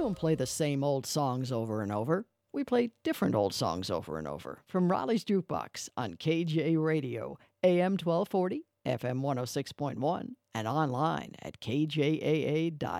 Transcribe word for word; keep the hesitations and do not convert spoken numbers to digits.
don't play the same old songs over and over. We play different old songs over and over from Raleigh's Jukebox on K J Radio, A M twelve forty, F M one oh six point one, and online at K J A A dot